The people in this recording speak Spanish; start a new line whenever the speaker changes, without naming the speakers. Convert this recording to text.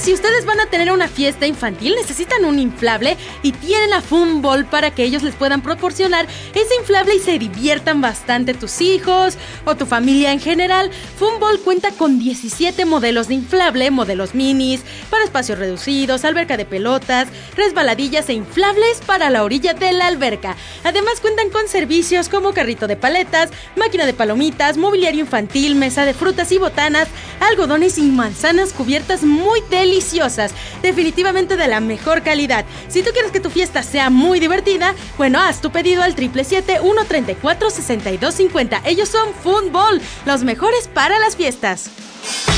si ustedes van a tener una fiesta infantil, necesitan un inflable y tienen a Funball para que ellos les puedan proporcionar ese inflable y se diviertan bastante tus hijos o tu familia en general. Funball cuenta con 17 modelos de inflable, modelos minis, para espacios reducidos, alberca de pelotas, resbaladillas e inflables para la orilla de la alberca. Además cuentan con servicios como carrito de paletas, máquina de palomitas, mobiliario infantil, mesa de frutas y botanas, algodones y manzanas cubiertas muy deliciosas, definitivamente de la mejor calidad. Si tú quieres que tu fiesta sea muy divertida, bueno, haz tu pedido al 777-134-6250. Ellos son Funball, los mejores para las fiestas.